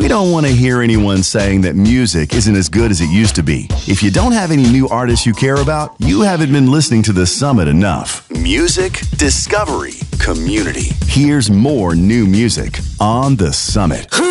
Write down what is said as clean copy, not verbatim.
We don't want to hear anyone saying that music isn't as good as it used to be. If you don't have any new artists you care about, you haven't been listening to The Summit enough. Music, discovery, community. Here's more new music on The Summit.